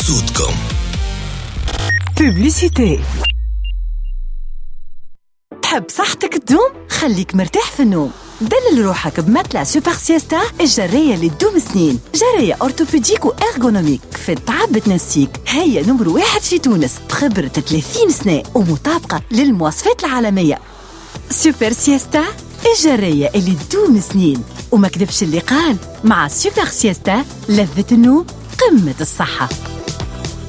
يسودكم. بوبليسيتي. تحب صحتك تدوم؟ خليك مرتاح في النوم. دلل روحك بمتلة سوبر سيستا الجرية اللي تدوم سنين. جرية أورتوبيديك وإرغونوميك في التعب تنسيك. هي نمر 1 في تونس بخبرة 30 سنة ومطابقة للمواصفات العالمية. سوبر سيستا الجرية اللي تدوم سنين. وما كذبش اللي قال، مع سوبر سيستا لذة النوم قمة الصحة.